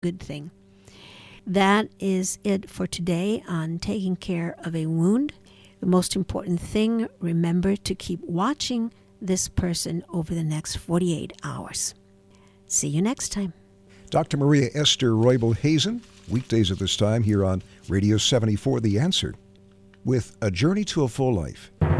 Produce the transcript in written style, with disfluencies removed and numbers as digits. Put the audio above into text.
good thing. That is it for today on taking care of a wound. The most important thing, remember to keep watching this person over the next 48 hours. See you next time. Dr. Maria Esther Roybal-Hazen, weekdays at this time here on Radio 74, The Answer, with A Journey to a Full Life.